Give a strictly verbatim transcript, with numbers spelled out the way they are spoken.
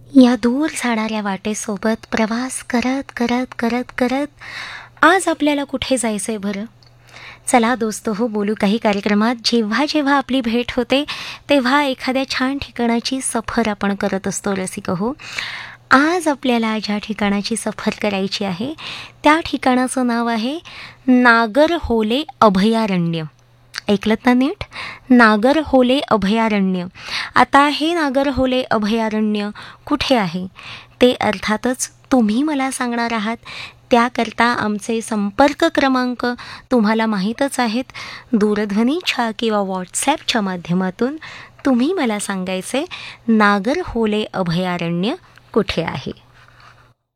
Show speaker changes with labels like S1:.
S1: या दूर जाणाऱ्या वाटेसोबत प्रवास करत करत करत करत आज आपल्याला कुठे जायचं आहे बरं? चला दोस्तो हो, बोलू काही कार्यक्रमात. जेव्हा जेव्हा आपली भेट होते तेव्हा एखाद्या छान ठिकाणाची सफर आपण करत असतो रसिक हो. आज आपल्याला ज्या ठिकाणाची सफर करायची आहे त्या ठिकाणाचं नाव आहे नागरहोले अभयारण्य. ऐकलत ना नीट? नागरहोले अभयारण्य. आता हे नागरहोले अभयारण्य कुठे आहे ते अर्थातच तुम्ही मला सांगणार आहात. त्याकरता आमचे संपर्क क्रमांक तुम्हाला माहीतच आहेत. दूरध्वनीच्या किंवा व्हॉट्सॲपच्या माध्यमातून तुम्ही मला सांगायचे नागरहोले अभयारण्य कुठे आहे.